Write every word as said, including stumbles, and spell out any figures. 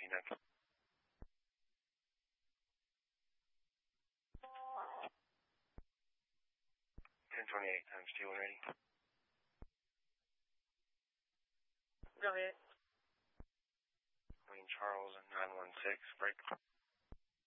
Phoenix. ten twenty-eight times T one ready. Go ahead. Wayne Charles and nine one six, break.